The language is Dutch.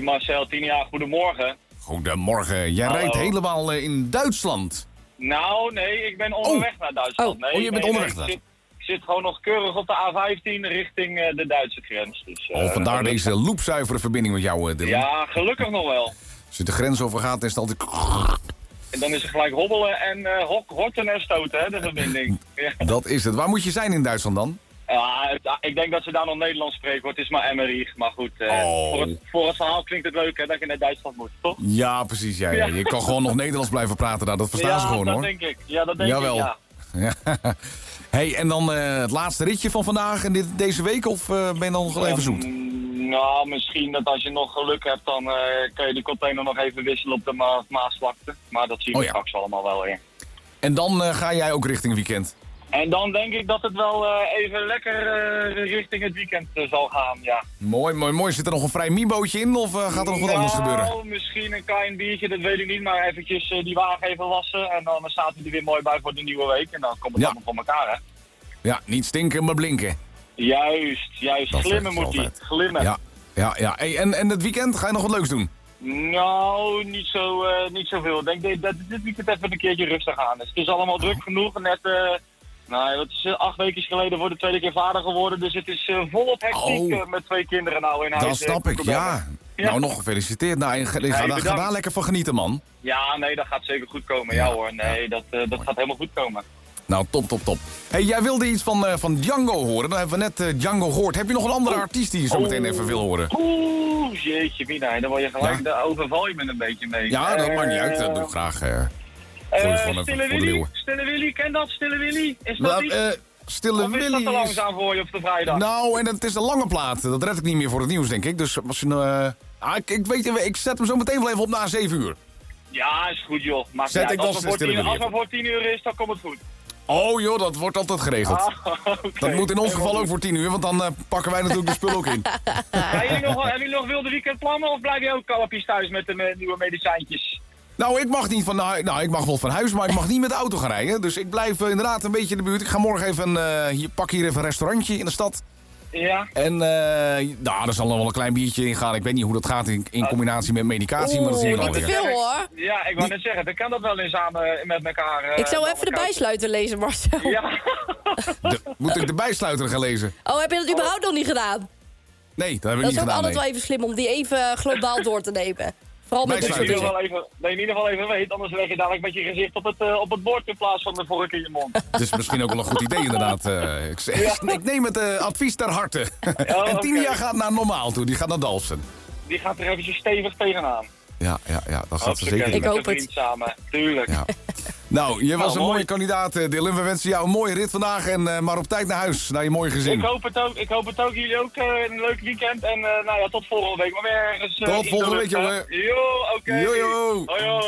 Marcel, 10 jaar, goedemorgen. Goedemorgen. Jij Hallo. rijdt helemaal in Duitsland. Nou, nee, ik ben onderweg naar Duitsland. Nee, je bent onderweg naar. Ik zit gewoon nog keurig op de A15 richting de Duitse grens. Dus, vandaar deze loepzuivere verbinding met jou, Dylan. Ja, gelukkig nog wel. Als je de grens overgaat, is het altijd... En dan is er gelijk hobbelen en horten en stoten, hè, de verbinding. Ja. Dat is het. Waar moet je zijn in Duitsland dan? Ja, ik denk dat ze daar nog Nederlands spreken, hoor. Het is maar Emmerich. Maar goed, voor het verhaal klinkt het leuk, hè, dat je naar Duitsland moet, toch? Ja, precies. Ja. Je kan gewoon nog Nederlands blijven praten daar. Dat verstaan ze gewoon, dat hoor. Denk ik. Ja, dat denk Jawel. ik, ja. Ja. Hey, en dan het laatste ritje van vandaag en deze week? Of ben je dan nog wel even zoet? Nou, misschien dat als je nog geluk hebt, dan kan je de container nog even wisselen op de Maasvlakte. Maar dat zien we straks allemaal wel weer. En dan ga jij ook richting weekend? En dan denk ik dat het wel even lekker richting het weekend zal gaan, ja. Mooi. Zit er nog een vrij miebootje in of gaat er nog wat anders gebeuren? Nou, misschien een klein biertje, dat weet ik niet. Maar eventjes die wagen even wassen en dan staat hij er weer mooi bij voor de nieuwe week. En dan komt het allemaal voor elkaar, hè. Ja, niet stinken, maar blinken. Juist. Glimmen moet hij. Glimmen. Ja. Hey, en het weekend, ga je nog wat leuks doen? Nou, niet zoveel. Ik denk dat dit weekend even een keertje rustig aan is. Het is allemaal druk genoeg. Net, het is 8 weken geleden voor de tweede keer vader geworden. Dus het is volop hectiek met 2 kinderen nou in huis. Dat snap ik, ja. Nou, nog gefeliciteerd. Nou, ga daar lekker van genieten, man. Ja, nee, dat gaat zeker goed komen. Ja hoor, nee, dat gaat helemaal goed komen. Nou, top. Hey, jij wilde iets van Django horen. Dan hebben we net Django gehoord. Heb je nog een andere artiest die je zo meteen even wil horen? Jeetje, Mina, dan word je gelijk, daar overval je me een beetje mee. Ja, dat maakt niet uit. Dat doe ik graag. Stille Willy, ken dat? Stille Willy? Is dat iets? Stille Willy is dat te langzaam voor je op de vrijdag? Nou, en het is een lange plaat. Dat red ik niet meer voor het nieuws, denk ik. Dus als je, ik zet hem zo meteen wel even op na 7 uur. Ja, is goed, joh. Maar Zet ik als het voor 10 uur is, dan komt het goed. Oh joh, dat wordt altijd geregeld. Okay. Dat moet in ons geval ook voor 10 uur, want dan pakken wij natuurlijk de spullen ook in. Hebben jullie nog wilde weekendplannen of blijf je ook kalapjes thuis met de nieuwe medicijntjes? Nou, ik mag niet ik mag wel van huis, maar ik mag niet met de auto gaan rijden. Dus ik blijf inderdaad een beetje in de buurt. Ik ga morgen even, pak hier even een restaurantje in de stad. Ja. En daar zal nog wel een klein biertje in gaan. Ik weet niet hoe dat gaat in combinatie met medicatie, maar dat zien we dan weer. Veel hoor. Ja, ik wou net zeggen, dan kan dat wel in samen met elkaar. Ik zou even de bijsluiter lezen, Marcel. Ja. Moet ik de bijsluiter gaan lezen? Oh, heb je dat überhaupt nog niet gedaan? Nee, dat heb ik niet gedaan. Dat is ook altijd wel even slim om die even globaal door te nemen. Vooral met de Dat je in ieder geval even weet, anders leg je dadelijk met je gezicht op het bord in plaats van de vork in je mond. Dat is misschien ook wel een goed idee inderdaad. Ik neem het advies ter harte. En Tinia gaat naar normaal toe, die gaat naar Dalfsen. Die gaat er eventjes stevig tegenaan. Ja, dat gaat ze zeker doen. Ik hoop het. Samen, tuurlijk. Ja. Nou, je was een mooie kandidaat, Dylan. We wensen jou een mooie rit vandaag en maar op tijd naar huis, naar je mooie gezin. Ik hoop het ook. Jullie ook een leuk weekend en tot volgende week. Maar weer ergens tot volgende week, jongen. Jo, oké. Jo. Hoi.